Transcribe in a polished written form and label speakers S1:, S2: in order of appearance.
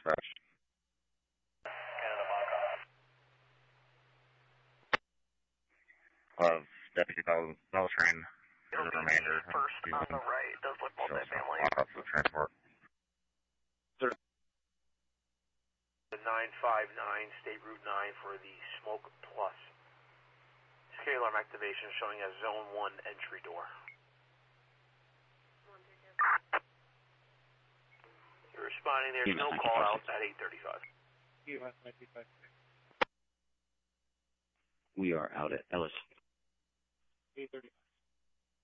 S1: dispatch. Deputy Bell Train. The remainder.
S2: First on the right. It does look multi-family.
S1: Lock up the transport.
S3: The 959 State Route 9 for the Smoke Plus. Security alarm activation showing as Zone 1 entry door. You're responding. There's no call out at 8:35.
S1: We are out at Ellis.
S4: 8:35.